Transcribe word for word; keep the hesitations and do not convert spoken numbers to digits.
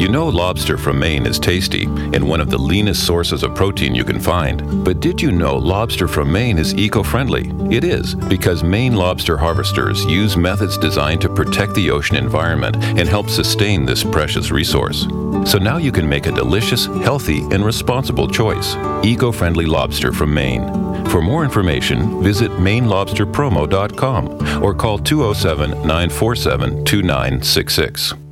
You know lobster from Maine is tasty and one of the leanest sources of protein you can find. But did you know lobster from Maine is eco-friendly? It is, because Maine lobster harvesters use methods designed to protect the ocean environment and help sustain this precious resource. So now you can make a delicious, healthy, and responsible choice. Eco-friendly lobster from Maine. For more information, visit maine lobster promo dot com or call two oh seven, nine four seven, two nine six six.